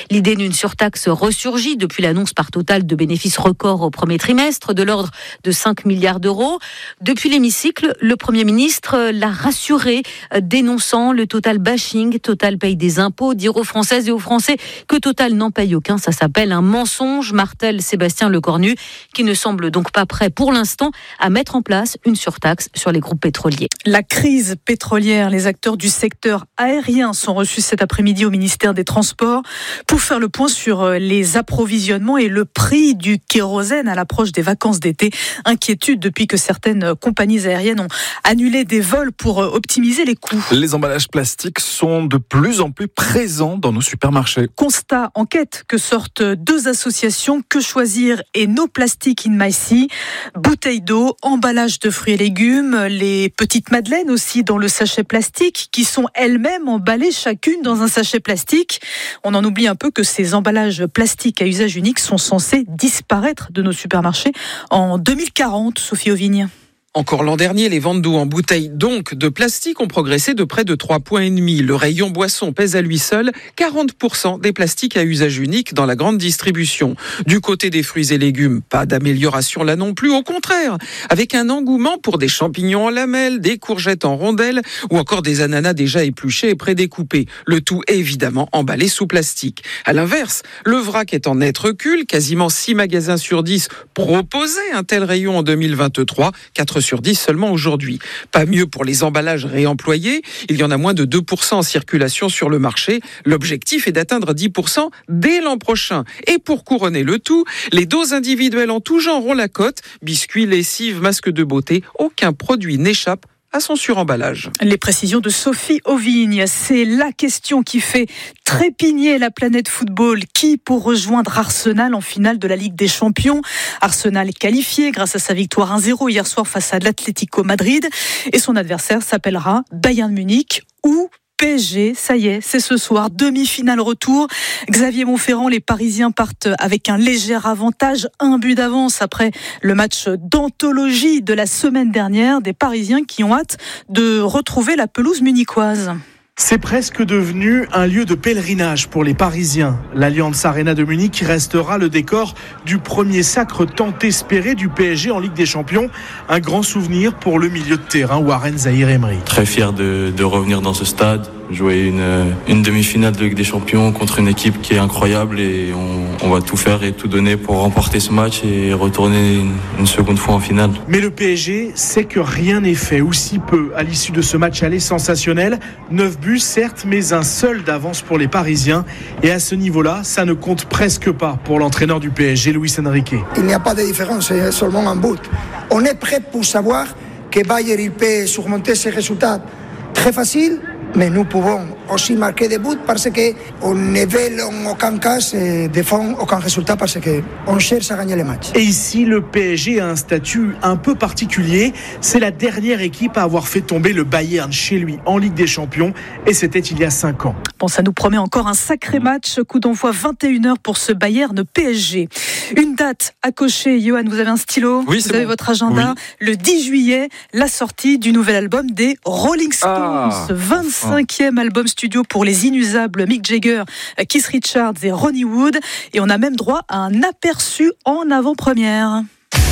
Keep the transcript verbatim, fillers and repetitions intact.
L'idée d'une surtaxe ressurgit depuis l'annonce par Total de bénéfices records au premier trimestre de l'ordre de cinq milliards d'euros. Depuis l'hémicycle, le Premier ministre l'a rassuré, dénonçant le Total bashing. Total paye des impôts, dire aux Françaises et aux Français que Total n'en paye aucun. Ça s'appelle un mensonge, martèle Sébastien Lecornu, qui ne semble donc pas prêt pour l'instant à mettre en place une surtaxe sur les groupes pétroliers. La crise pétrolière, les acteurs du secteur aérien sont reçus cet après-midi au ministère des Transports pour faire le point sur les approvisionnements et le prix du kérosène à l'approche des vacances d'été. Inquiétude depuis que certaines compagnies aériennes ont annulé des vols pour optimiser les coûts. Les emballages plastiques sont de plus en plus présents dans nos supermarchés. Constat, enquête que sortent deux associations, Que Choisir et No Plastic in My Sea. Bouteilles d'eau, emballage de fruits et légumes, les petites madeleines aussi dans le sachet plastique qui sont elles-mêmes emballées chacune dans un sachet plastique. On en oublie un peu que ces emballages plastiques à usage unique sont censés disparaître de nos supermarchés en deux mille quarante, Sophie Auvigne. Encore l'an dernier, les ventes d'eau en bouteilles, donc de plastique, ont progressé de près de trois virgule cinq points. Le rayon boisson pèse à lui seul quarante pour cent des plastiques à usage unique dans la grande distribution. Du côté des fruits et légumes, pas d'amélioration là non plus, au contraire, avec un engouement pour des champignons en lamelles, des courgettes en rondelles ou encore des ananas déjà épluchés et prédécoupés. Le tout évidemment emballé sous plastique. À l'inverse, le vrac est en net recul, quasiment six magasins sur dix proposaient un tel rayon en deux mille vingt-trois, quatre sur dix seulement aujourd'hui. Pas mieux pour les emballages réemployés, il y en a moins de deux pour cent en circulation sur le marché. L'objectif est d'atteindre dix pour cent dès l'an prochain. Et pour couronner le tout, les doses individuelles en tout genre ont la cote. Biscuits, lessives, masques de beauté, aucun produit n'échappe à son suremballage. Les précisions de Sophie Auvigne, c'est la question qui fait trépigner la planète football. Qui pour rejoindre Arsenal en finale de la Ligue des Champions? Arsenal est qualifié grâce à sa victoire un zéro hier soir face à l'Atlético Madrid et son adversaire s'appellera Bayern Munich ou P S G. Ça y est, c'est ce soir, demi-finale retour. Xavier Monferrand, les Parisiens partent avec un léger avantage, un but d'avance après le match d'anthologie de la semaine dernière. Des Parisiens qui ont hâte de retrouver la pelouse munichoise. C'est presque devenu un lieu de pèlerinage pour les Parisiens. L'Allianz Arena de Munich restera le décor du premier sacre tant espéré du P S G en Ligue des Champions. Un grand souvenir pour le milieu de terrain Warren Zaïre-Emery. Très fier de, de revenir dans ce stade, jouer une, une demi-finale de Ligue des Champions contre une équipe qui est incroyable et on, on va tout faire et tout donner pour remporter ce match et retourner une, une seconde fois en finale. Mais le P S G sait que rien n'est fait, ou si peu, à l'issue de ce match aller sensationnel. neuf buts certes, mais un seul d'avance pour les Parisiens. Et à ce niveau-là, ça ne compte presque pas pour l'entraîneur du P S G, Luis Enrique. Il n'y a pas de différence, c'est seulement un but. On est prêt pour savoir que Bayern il peut surmonter ces résultats très faciles. Mais nous pouvons aussi marquer des buts parce qu'on ne veut en aucun cas défendre aucun résultat parce qu'on cherche à gagner les matchs. Et ici, le P S G a un statut un peu particulier. C'est la dernière équipe à avoir fait tomber le Bayern chez lui en Ligue des Champions et c'était il y a cinq ans. Bon, ça nous promet encore un sacré match. Coup d'envoi vingt et une heures pour ce Bayern P S G. Une date à cocher. Johan, vous avez un stylo? Oui, vous avez bon. votre agenda. Oui. Le dix juillet, la sortie du nouvel album des Rolling Stones. Ah, vingt-cinquième enfin. album studio pour les inusables Mick Jagger, Keith Richards et Ronnie Wood. Et on a même droit à un aperçu en avant-première.